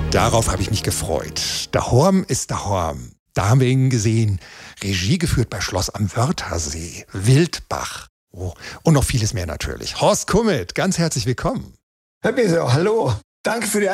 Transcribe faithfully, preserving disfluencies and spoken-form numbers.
Darauf habe ich mich gefreut. Der Horm ist der Horm. Da haben wir ihn gesehen. Regie geführt bei Schloss am Wörthersee, Wildbach. Oh, und noch vieles mehr natürlich. Horst Kummet, ganz herzlich willkommen. Herr Beser, hallo. Danke für die